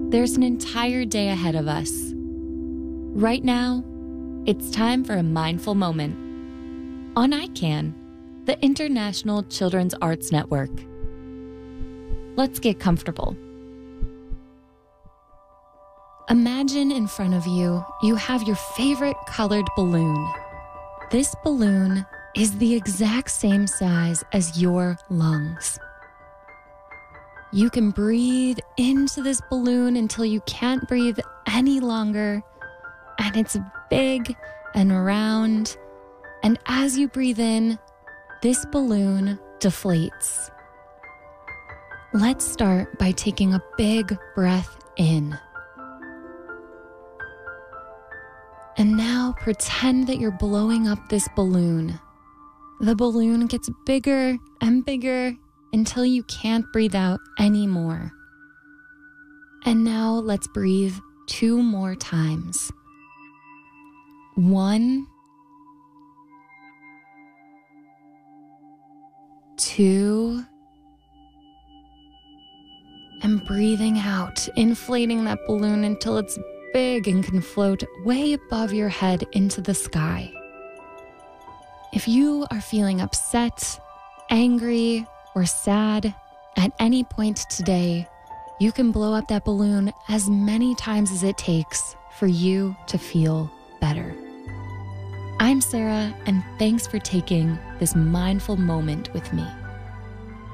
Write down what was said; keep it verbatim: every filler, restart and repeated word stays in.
there's an entire day ahead of us. Right now, it's time for a mindful moment on I CAN, the International Children's Arts Network. Let's get comfortable. Imagine in front of you, you have your favorite colored balloon. This balloon is the exact same size as your lungs. You can breathe into this balloon until you can't breathe any longer, and it's big and round. And as you breathe in, this balloon deflates. Let's start by taking a big breath in. And now pretend that you're blowing up this balloon. The balloon gets bigger and bigger until you can't breathe out anymore. And now let's breathe two more times. One, two, and breathing out, inflating that balloon until it's big and can float way above your head into the sky. If you are feeling upset, angry, or sad at any point today, you can blow up that balloon as many times as it takes for you to feel better. I'm Sarah, and thanks for taking this mindful moment with me.